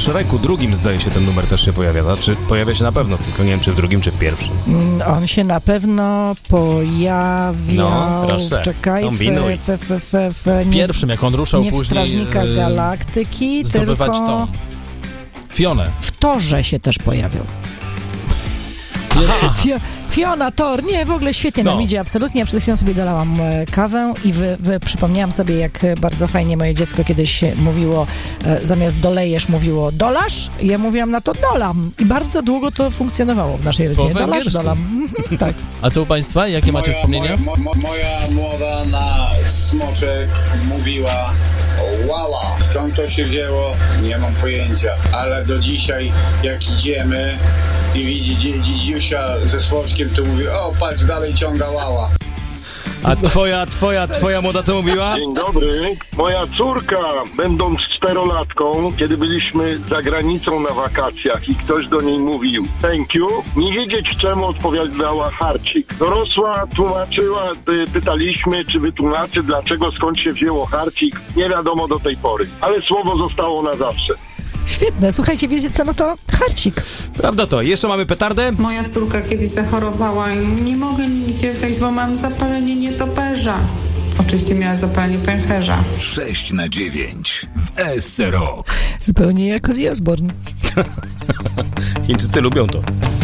Shreku drugim, zdaje się, ten numer też się pojawia. Znaczy, pojawia się na pewno, tylko nie wiem, czy w drugim, czy w pierwszym. On się na pewno pojawiał... No, proszę, czekaj, kombinuj. W pierwszym, jak on ruszał nie później... w Strażnikach Galaktyki, zdobywać tylko... tą Fionę. W Torze się też pojawiał. Fiona, Thor, nie, w ogóle świetnie nam idzie, absolutnie. Ja przed chwilą sobie dolałam kawę i przypomniałam sobie, jak bardzo fajnie moje dziecko kiedyś mówiło, zamiast dolejesz, mówiło dolasz. Ja mówiłam na to dolam i bardzo długo to funkcjonowało w naszej rodzinie. Dolasz, dolam. Tak. A co u państwa? Jakie macie wspomnienia? Moja młoda na smoczek mówiła łała. Skąd to się wzięło? Nie mam pojęcia. Ale do dzisiaj, jak idziemy i widzi dzidziusia ze smoczkiem, to mówi, o patrz, dalej ciąga łała. A twoja młoda co mówiła? Dzień dobry. Moja córka, będąc 4-latką, kiedy byliśmy za granicą na wakacjach i ktoś do niej mówił thank you, nie wiedzieć czemu odpowiadała harcik. Dorosła, tłumaczyła, pytaliśmy, czy wytłumaczy, dlaczego, skąd się wzięło harcik. Nie wiadomo do tej pory, ale słowo zostało na zawsze. Świetne, słuchajcie, wiecie co, no to harcik. Prawda to. Jeszcze mamy petardę? Moja córka kiedyś zachorowała i nie mogę nigdzie wejść, bo mam zapalenie nietoperza. Oczywiście miała zapalenie pęcherza. 6/9 w ESC Rock. Zupełnie jak Ozzy Osbourne. Chińczycy lubią to.